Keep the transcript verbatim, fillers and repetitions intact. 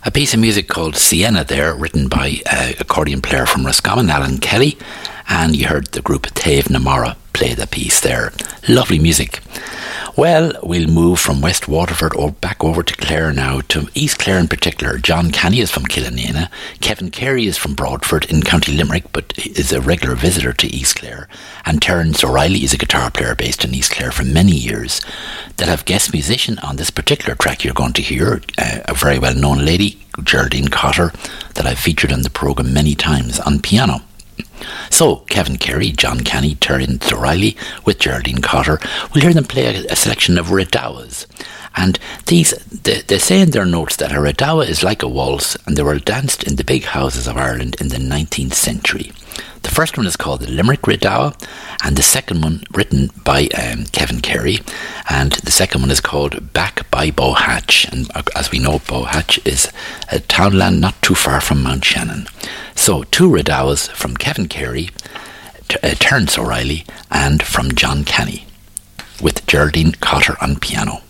A piece of music called Sienna there, written by uh, accordion player from Roscommon, Alan Kelly, and you heard the group Taobh na Mara play the piece there. Lovely music. Well, we'll move from West Waterford or back over to Clare now, to East Clare in particular. John Canny is from Killanena. Kevin Carey is from Broadford in County Limerick, but is a regular visitor to East Clare. And Terence O'Reilly is a guitar player based in East Clare for many years. They'll have guest musician on this particular track you're going to hear, uh, a very well-known lady, Geraldine Cotter, that I've featured on the programme many times on piano. So, Kevin Carey, John Canny, Terence O'Reilly with Geraldine Cotter, we'll hear them play a, a selection of redowas. And these, they, they say in their notes that a redowa is like a waltz, and they were danced in the big houses of Ireland in the nineteenth century. The first one is called the Limerick Redowa, and the second one written by um, Kevin Carey, and the second one is called Back by Bowhatch, and as we know, Bowhatch is a townland not too far from Mount Shannon. So two redowas from Kevin Carey, T- uh, Terence O'Reilly, and from John Canny, with Geraldine Cotter on piano.